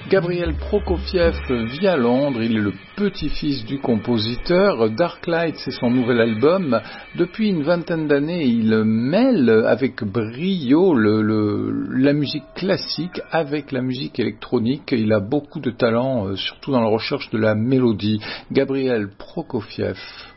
Gabriel Prokofiev vit à Londres, il est le petit-fils du compositeur. Darklight, c'est son nouvel album. Depuis une vingtaine d'années, il mêle avec brio la musique classique avec la musique électronique. Il a beaucoup de talent, surtout dans la recherche de la mélodie. Gabriel Prokofiev.